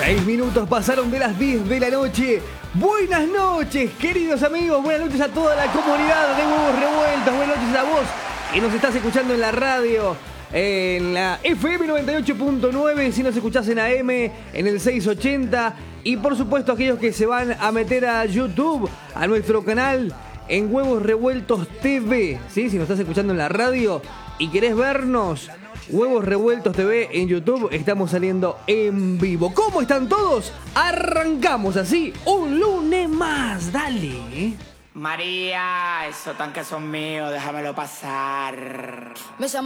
6 minutos pasaron de las 10 de la noche. Buenas noches, queridos amigos. Buenas noches a toda la comunidad de Huevos Revueltos. Buenas noches a vos que nos estás escuchando en la radio, en la FM 98.9, si nos escuchás en AM, en el 680. Y por supuesto aquellos que se van a meter a YouTube, a nuestro canal en Huevos Revueltos TV. ¿Sí? Si nos estás escuchando en la radio y querés vernos, Huevos Revueltos TV en YouTube, estamos saliendo en vivo. ¿Cómo están todos? Arrancamos así un lunes más, dale. María, esos tanques son míos, déjamelo pasar.